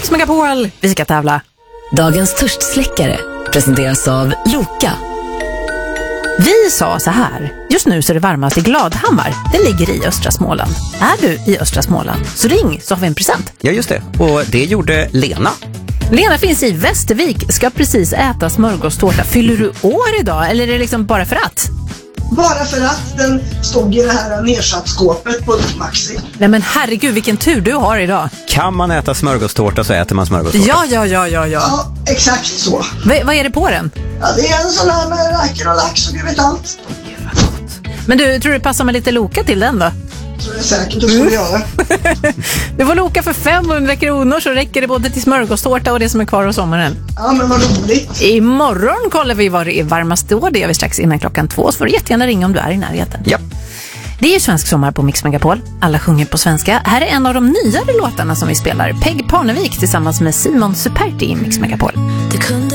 Mix Megapol, vi ska tävla. Dagens törstsläckare presenteras av Loka. Vi sa så här: just nu så är det varmast i Gladhammar. Det ligger i östra Småland. Är du i östra Småland så ring, så har vi en present. Ja, just det. Och det gjorde Lena. Lena finns i Västervik, ska precis äta smörgåstårta. Fyller du år idag eller är det liksom bara för att? Bara för att den stod i det här nedsattskåpet på Maxi. Nej men herregud, vilken tur du har idag. Kan man äta smörgåstårta så äter man smörgåstårta. Ja. Ja, exakt så. Vad är det på den? Ja, det är en sån här med räkor och lax och vet allt. Men du, tror du det passar med lite Loka till den då? Så det är säkert, det får vi göra. Du får Loka för 500 kronor, så räcker det både till smörgåstårta och det som är kvar av sommaren. Ja, men vad roligt. Imorgon kollar vi vad det är varmast då. Det gör vi strax innan 2:00. Så får du jättegärna ringa om du är i närheten. Ja. Det är ju svensk sommar på Mix Megapol. Alla sjunger på svenska. Här är en av de nyare låtarna som vi spelar. Peg Parnevik tillsammans med Simon Superti i Mix Megapol.